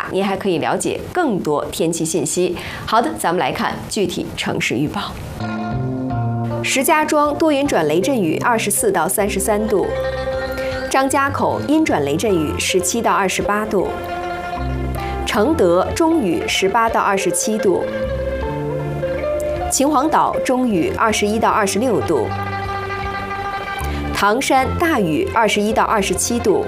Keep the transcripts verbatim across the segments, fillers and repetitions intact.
您还可以了解更多天气信息。好的，咱们来看具体城市预报。石家庄多云转雷阵雨，二十四到三十三度；张家口阴转雷阵雨，十七到二十八度；承德中雨，十八到二十七度；秦皇岛中雨，二十一到二十六度；唐山大雨，二十一到二十七度；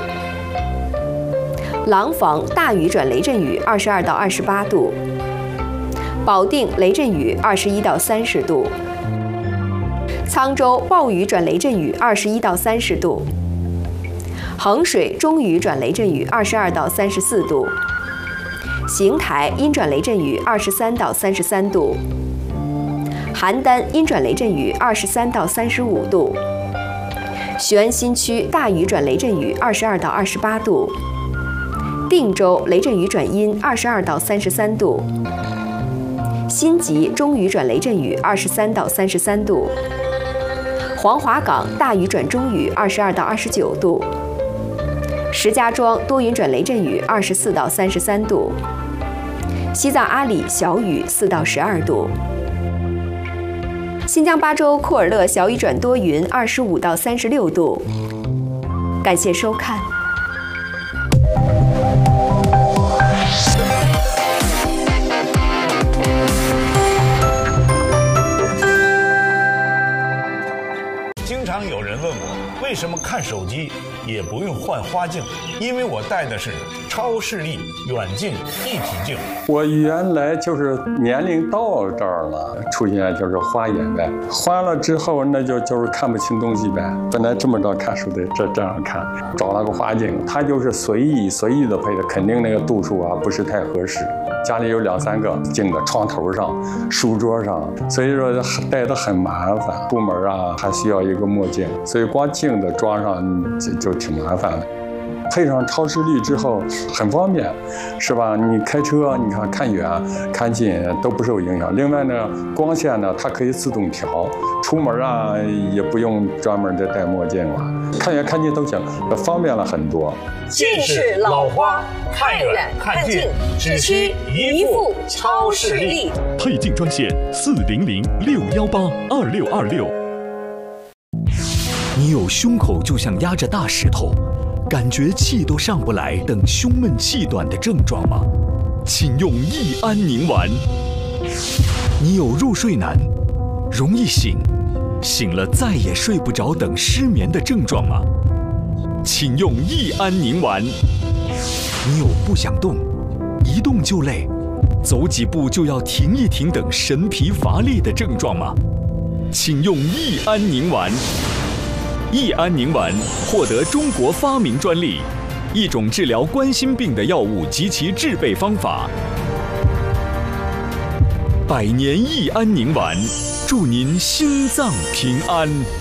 廊坊大雨转雷阵雨，二十二到二十八度；保定雷阵雨，二十一到三十度；沧州暴雨转雷阵雨，二十一到三十度；衡水中雨转雷阵雨，二十二到三十四度；邢台阴转雷阵雨，二十三到三十三度；邯郸阴转雷阵雨，二十三到三十五度；雄安新区大雨转雷阵雨，二十二到二十八度；定州雷阵雨转阴，二十二到三十三度；新集中雨转雷阵雨，二十三到三十三度；黄华岗大雨转中雨，二十二到二十九度；石家庄多云转雷阵雨，二十四到三十三度；西藏阿里小雨，四到十二度；新疆巴州库尔勒小雨转多云，二十五到三十六度。感谢收看。 经常有人问我，为什么看手机也不用换花镜？因为我戴的是超视力远近一体镜。 我原来就是年龄到这儿了，出现就是花眼呗，花了之后那就就是看不清东西呗。本来这么着看书的，这这样看，找了个花镜，它就是随意随意的配的，肯定那个度数啊不是太合适。家里有两三个镜子，床头上、书桌上，所以说戴的很麻烦。出门啊还需要一个墨镜，所以光镜子装上就就挺麻烦的。配上超视力之后很方便，是吧？你开车，你看看远、看近都不受影响。另外呢，光线呢它可以自动调，出门啊也不用专门的戴墨镜了，看远看近都行，方便了很多。 近视老花，看远看近只需一副超视力。 配镜专线四零零六幺八二六二六。你有胸口就像压着大石头，感觉气都上不来等胸闷气短的症状吗？请用益安宁丸。你有入睡难、容易醒、醒了再也睡不着等失眠的症状吗？请用益安宁丸。你有不想动、一动就累、走几步就要停一停等神疲乏力的症状吗？请用益安宁丸。益安宁丸获得中国发明专利，一种治疗冠心病的药物及其制备方法。百年益安宁丸，祝您心脏平安。